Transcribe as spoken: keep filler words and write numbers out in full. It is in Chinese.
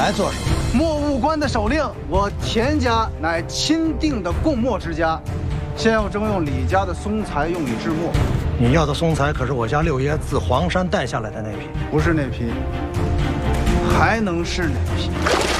来做什么？ 墨务官的手令，我田家乃钦定的贡墨之家，现要征用李家的松材用以制墨。 你要的松材可是我家六爷自黄山带下来的那批， 不是那批，还能是哪批？